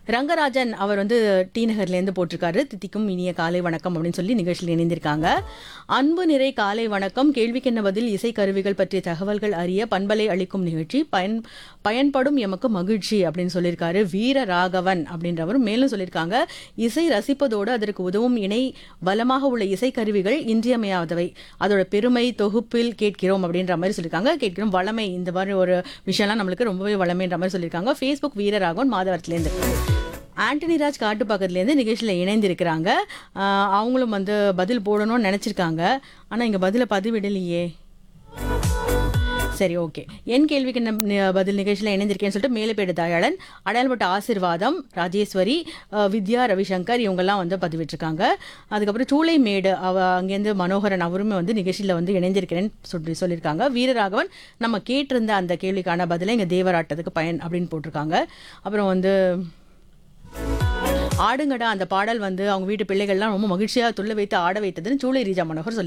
ரங்கராஜன் அவர் வந்து டி நகர்லேருந்து போட்டிருக்காரு. தித்திக்கும் இனிய காலை வணக்கம் அப்படின்னு சொல்லி நிகழ்ச்சியில் இணைந்திருக்காங்க. அன்பு நிறை காலை வணக்கம். கேள்விக்கென்ன பதில் இசைக்கருவிகள் பற்றிய தகவல்கள் அறிய பண்பலை அளிக்கும் நிகழ்ச்சி பயன்படும் எமக்கு மகிழ்ச்சி அப்படின்னு சொல்லியிருக்காரு வீர ராகவன் அப்படின்றவர். மேலும் சொல்லியிருக்காங்க, இசை ரசிப்பதோடு அதற்கு உதவும் இணை பலமாக உள்ள இசைக்கருவிகள் இன்றியமையாதவை. அதோட பெருமை தொகுப்பில் கேட்கிறோம் அப்படின்ற மாதிரி சொல்லியிருக்காங்க. கேட்கிறோம் வளமை, இந்த மாதிரி ஒரு விஷயம்லாம் நம்மளுக்கு ரொம்பவே வளமைன்ற மாதிரி சொல்லியிருக்காங்க. ஃபேஸ்புக் வீரராகவன் மாதவரத்துலேருந்து. ஆண்டனி ராஜ் காட்டுப்பாக்கத்துலேருந்து நிகழ்ச்சியில் இணைந்திருக்கிறாங்க. அவங்களும் வந்து பதில் போடணும்னு நினச்சிருக்காங்க. ஆனால் இங்கே பதிலை பதிவிடலையே. சரி, ஓகே. என் கேள்விக்கு பதில் நிகழ்ச்சியில் இணைந்திருக்கேன்னு சொல்லிட்டு மேலப்பேடு தயாளன், அடையாளப்பட்ட ஆசிர்வாதம், ராஜேஸ்வரி, வித்யா, ரவிசங்கர் இவங்கெல்லாம் வந்து பதிவிட்டிருக்காங்க. அதுக்கப்புறம் சூளைமேடு அங்கேருந்து மனோகரன் அவருமே வந்து நிகழ்ச்சியில் வந்து இணைந்திருக்கிறேன்னு சொல்லியிருக்காங்க. வீரராகவன் நம்ம கேட்டிருந்த அந்த கேள்விக்கான பதிலை இங்கே தேவராட்டத்துக்கு பயன் அப்படின்னு போட்டிருக்காங்க. அப்புறம் வந்து ஆடுங்கடா அந்த பாடல் வந்து அவங்க வீட்டு பிள்ளைகள்லாம் ரொம்ப மகிழ்ச்சியாக துள்ள வைத்து ஆட வைத்ததுன்னு சூளை ரீஜா மனோகர் சொல்லி